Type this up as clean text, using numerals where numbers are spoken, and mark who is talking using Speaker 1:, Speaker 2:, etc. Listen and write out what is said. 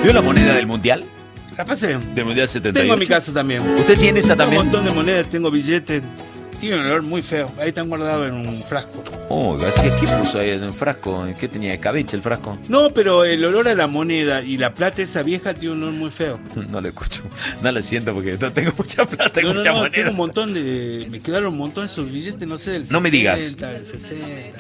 Speaker 1: ¿Vio la moneda del Mundial?
Speaker 2: La pasé.
Speaker 1: Del Mundial 78.
Speaker 2: Tengo en mi casa también.
Speaker 1: ¿Usted tiene esa
Speaker 2: Tengo
Speaker 1: también?
Speaker 2: un montón de monedas, tengo billetes. Tiene un olor muy feo. Ahí están guardados en un frasco.
Speaker 1: Oh, García, ¿qué puso ahí en el frasco? ¿Qué tenía? ¿De cabeche el frasco?
Speaker 2: No, pero el olor a la moneda y la plata esa vieja tiene un olor muy feo.
Speaker 1: No lo escucho. No lo siento porque no tengo mucha plata y
Speaker 2: No,
Speaker 1: mucha moneda.
Speaker 2: tengo un montón de... Me quedaron un montón de esos billetes, no sé, del
Speaker 1: No me digas.
Speaker 2: 70, del 60.